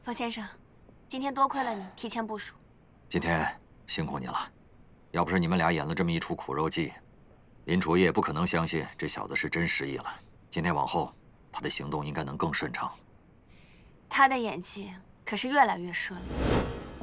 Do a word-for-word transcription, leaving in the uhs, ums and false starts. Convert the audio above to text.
冯先生，今天多亏了你提前部署。 今天辛苦你了，要不是你们俩演了这么一出苦肉计，林楚也不可能相信这小子是真失忆了。今天往后，他的行动应该能更顺畅。 他的演技可是越来越顺了。